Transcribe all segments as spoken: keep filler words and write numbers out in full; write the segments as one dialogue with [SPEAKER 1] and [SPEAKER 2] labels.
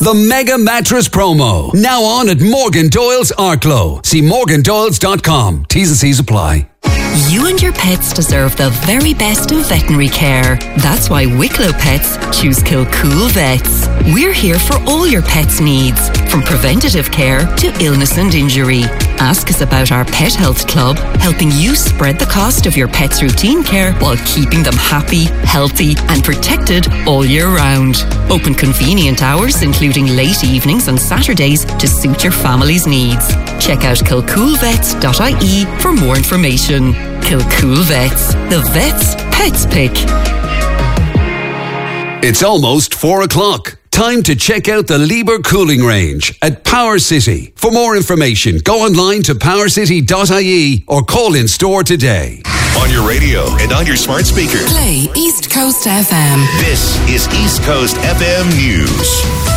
[SPEAKER 1] The Mega Mattress Promo. Now on at Morgan Doyle's Arklow. See morgan doyles dot com. T's and C's apply.
[SPEAKER 2] You and your pets deserve the very best of veterinary care. That's why Wicklow Pets choose Kilcool Vets. We're here for all your pets' needs, from preventative care to illness and injury. Ask us about our Pet Health Club, helping you spread the cost of your pet's routine care while keeping them happy, healthy and protected all year round. Open convenient hours, including late evenings and Saturdays, to suit your family's needs. Check out kilcool vets dot I E for more information. Kilcool Vets. The vet's pets pick.
[SPEAKER 1] It's almost four o'clock. Time to check out the Lieber Cooling Range at Power City. For more information, go online to power city dot I E or call in store today.
[SPEAKER 3] On your radio and on your smart speaker.
[SPEAKER 4] Play East Coast F M.
[SPEAKER 3] This is East Coast F M News.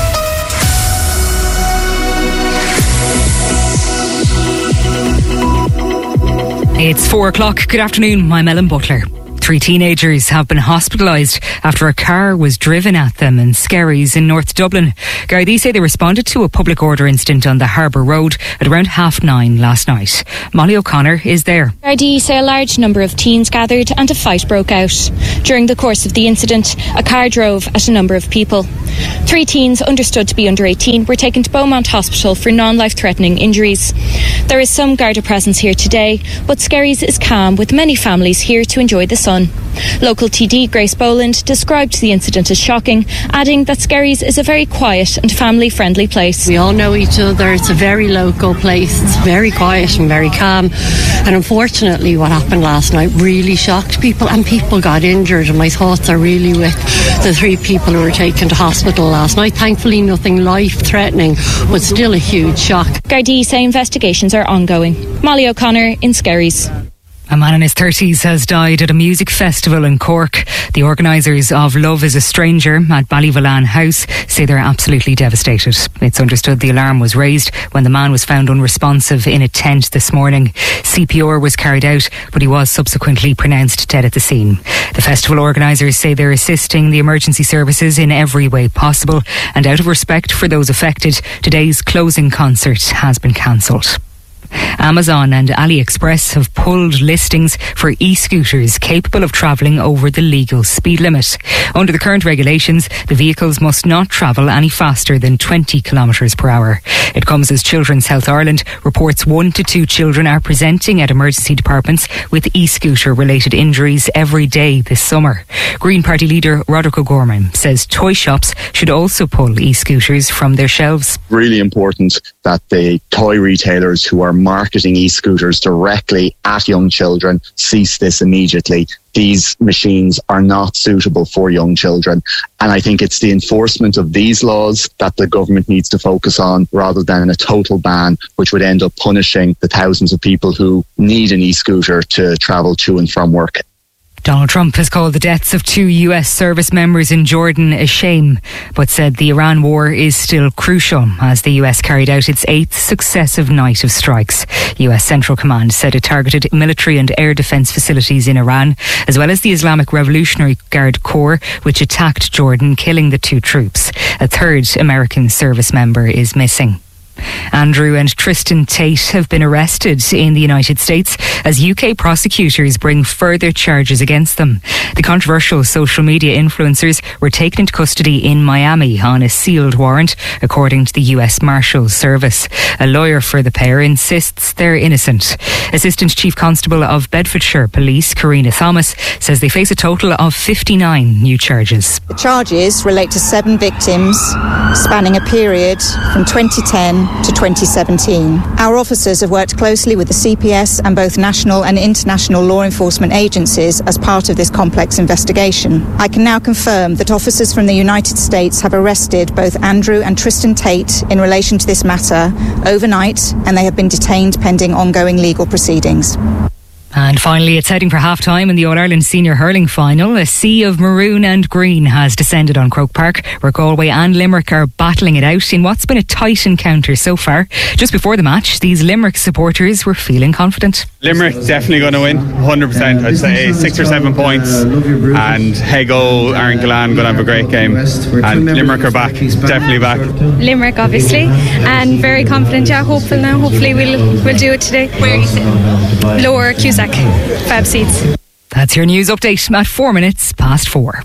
[SPEAKER 5] It's four o'clock. Good afternoon. I'm Ellen Butler. Three teenagers have been hospitalised after a car was driven at them in Skerries in North Dublin. Gardaí say they responded to a public order incident on the Harbour Road at around half nine last night. Molly O'Connor is there.
[SPEAKER 6] Gardaí say a large number of teens gathered and a fight broke out. During the course of the incident, a car drove at a number of people. Three teens, understood to be under eighteen, were taken to Beaumont Hospital for non-life-threatening injuries. There is some Garda presence here today, but Skerries is calm, with many families here to enjoy the sun. Local T D Grace Boland described the incident as shocking, adding that Skerries is a very quiet and family-friendly place.
[SPEAKER 7] We all know each other. It's a very local place. It's very quiet and very calm. And unfortunately, what happened last night really shocked people, and people got injured. And my thoughts are really with the three people who were taken to hospital last night. Thankfully, nothing life-threatening, but still a huge shock.
[SPEAKER 6] Gardaí say investigations are ongoing. Molly O'Connor in Skerries.
[SPEAKER 5] A man in his thirties has died at a music festival in Cork. The organisers of Love is a Stranger at Ballyvolane House say they're absolutely devastated. It's understood the alarm was raised when the man was found unresponsive in a tent this morning. C P R was carried out, but he was subsequently pronounced dead at the scene. The festival organisers say they're assisting the emergency services in every way possible, and out of respect for those affected, today's closing concert has been cancelled. Amazon and AliExpress have pulled listings for e-scooters capable of travelling over the legal speed limit. Under the current regulations, the vehicles must not travel any faster than twenty kilometres per hour. It comes as Children's Health Ireland reports one to two children are presenting at emergency departments with e-scooter related injuries every day this summer. Green Party leader Roderick O'Gorman says toy shops should also pull e-scooters from their shelves.
[SPEAKER 8] Really important that the toy retailers who are marketing e-scooters directly at young children cease this immediately. These machines are not suitable for young children. And I think it's the enforcement of these laws that the government needs to focus on, rather than a total ban, which would end up punishing the thousands of people who need an e-scooter to travel to and from work.
[SPEAKER 5] Donald Trump has called the deaths of two U S service members in Jordan a shame, but said the Iran war is still crucial as the U S carried out its eighth successive night of strikes. U S Central Command said it targeted military and air defence facilities in Iran, as well as the Islamic Revolutionary Guard Corps, which attacked Jordan, killing the two troops. A third American service member is missing. Andrew and Tristan Tate have been arrested in the United States as U K prosecutors bring further charges against them. The controversial social media influencers were taken into custody in Miami on a sealed warrant, according to the U S Marshals Service. A lawyer for the pair insists they're innocent. Assistant Chief Constable of Bedfordshire Police, Karina Thomas, says they face a total of fifty-nine new charges.
[SPEAKER 9] The charges relate to seven victims spanning a period from twenty ten to twenty seventeen. Our officers have worked closely with the C P S and both national and international law enforcement agencies as part of this complex investigation. I can now confirm that officers from the United States have arrested both Andrew and Tristan Tate in relation to this matter overnight, and they have been detained pending ongoing legal proceedings.
[SPEAKER 5] And finally, it's heading for half-time in the All-Ireland Senior Hurling Final. A sea of maroon and green has descended on Croke Park, where Galway and Limerick are battling it out in what's been a tight encounter so far. Just before the match, these Limerick supporters were feeling confident.
[SPEAKER 10] Limerick definitely going to win, one hundred percent. I'd say six or seven points. And Hego, Aaron Gillan going to have a great game. And Limerick are back, definitely back.
[SPEAKER 11] Limerick, obviously, and very confident. Yeah, hopeful now. Hopefully we'll we'll do it today. Where are you sitting? Lower Cusack. Fab seats.
[SPEAKER 5] That's your news update at four minutes past four.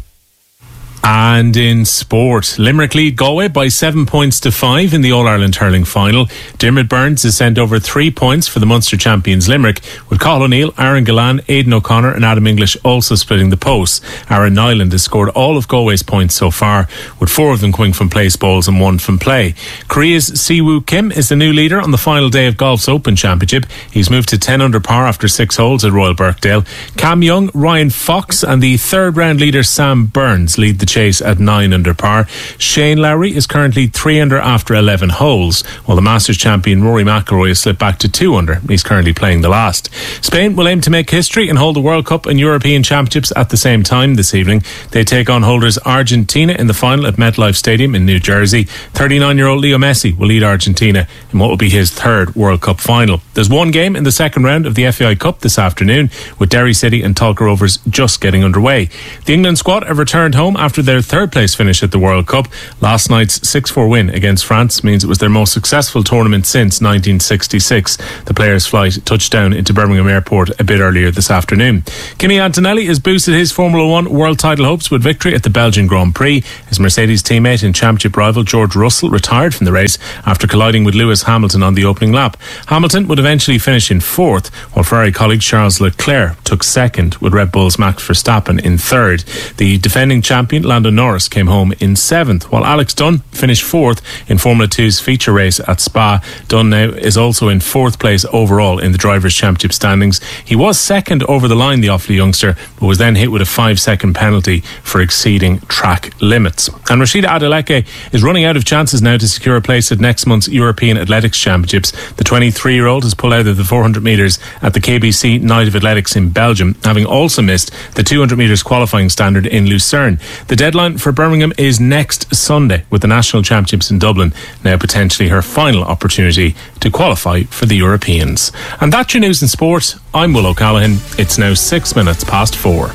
[SPEAKER 12] And in sport, Limerick lead Galway by seven points to five in the All-Ireland Hurling Final. Dermot Burns has sent over three points for the Munster champions Limerick, with Cathal O'Neill, Aaron Gillan, Aidan O'Connor and Adam English also splitting the posts. Aaron Nyland has scored all of Galway's points so far, with four of them coming from place balls and one from play. Korea's Siwoo Kim is the new leader on the final day of Golf's Open Championship. He's moved to ten under par after six holes at Royal Birkdale. Cam Young, Ryan Fox and the third round leader Sam Burns lead the chase at nine under par. Shane Lowry is currently three under after eleven holes, while the Masters champion Rory McIlroy has slipped back to two under. He's currently playing the last. Spain will aim to make history and hold the World Cup and European Championships at the same time this evening. They take on holders Argentina in the final at MetLife Stadium in New Jersey. thirty-nine-year-old Leo Messi will lead Argentina in what will be his third World Cup final. There's one game in the second round of the F A I Cup this afternoon, with Derry City and Tolka Rovers just getting underway. The England squad have returned home after their third place finish at the World Cup. Last night's six four win against France means it was their most successful tournament since nineteen sixty-six. The players' flight touched down into Birmingham Airport a bit earlier this afternoon. Kimi Antonelli has boosted his Formula One world title hopes with victory at the Belgian Grand Prix. His Mercedes teammate and championship rival George Russell retired from the race after colliding with Lewis Hamilton on the opening lap. Hamilton would eventually finish in fourth, while Ferrari colleague Charles Leclerc took second, with Red Bull's Max Verstappen in third. The defending champion Lando Norris came home in seventh, while Alex Dunn finished fourth in Formula two's feature race at Spa. Dunn now is also in fourth place overall in the Drivers' Championship standings. He was second over the line, the Offaly youngster, but was then hit with a five second penalty for exceeding track limits. And Rashida Adeleke is running out of chances now to secure a place at next month's European Athletics Championships. The twenty-three-year-old has pulled out of the four hundred metres at the K B C Night of Athletics in Belgium, having also missed the two hundred metres qualifying standard in Lucerne. The deadline for Birmingham is next Sunday, with the National Championships in Dublin now potentially her final opportunity to qualify for the Europeans. And that's your news in sport. I'm Will O'Callaghan. It's now six minutes past four.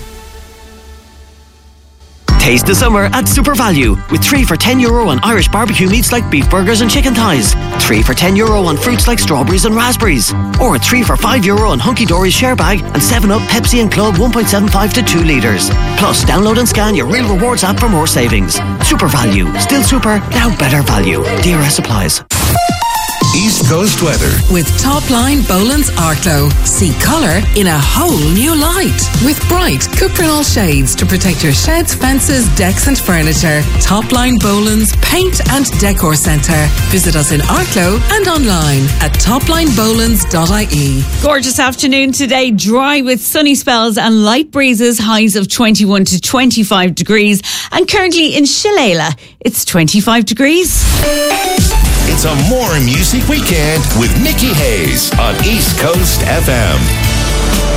[SPEAKER 13] Taste the summer at Super Value, with three for ten euro on Irish barbecue meats like beef burgers and chicken thighs, three for ten euro on fruits like strawberries and raspberries, or three for five euro on Hunky Dory's share bag and seven up Pepsi and Club one point seven five to two litres. Plus, download and scan your Real Rewards app for more savings. Super Value, still super, now better value. D R S applies.
[SPEAKER 3] East Coast weather
[SPEAKER 4] with Topline Boland's Arklow. See colour in a whole new light with bright Cuprinol shades to protect your sheds, fences, decks and furniture. Topline Boland's Paint and Decor Centre. Visit us in Arklow and online at topline bolands dot I E.
[SPEAKER 14] Gorgeous afternoon today, dry with sunny spells and light breezes, highs of twenty-one to twenty-five degrees, and currently in Shillelagh it's twenty-five degrees.
[SPEAKER 3] It's a More Music Weekend with Nikki Hayes on East Coast F M.